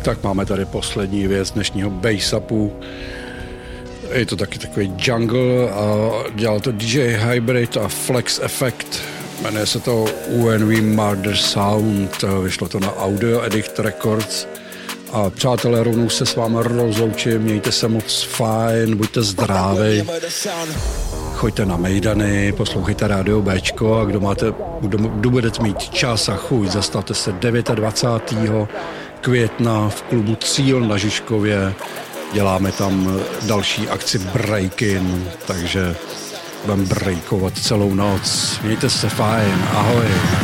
Tak máme tady poslední věc dnešního Bass-upu. Je to taky takový jungle a dělal to DJ Hybrid a Flex Effect. Jmenuje se to UNV Murder Sound. Vyšlo to na Audio Edict Records. A přátelé, rovnou se s vámi rozloučím. Mějte se moc fajn, buďte zdraví. Choďte na mejdany, poslouchejte Rádio Bčko a kdo budete mít čas a chuť, zastavte se 29. května v klubu Cíl na Žižkově. Děláme tam další akci Break-in, takže budeme breakovat celou noc. Mějte se fajn, ahoj.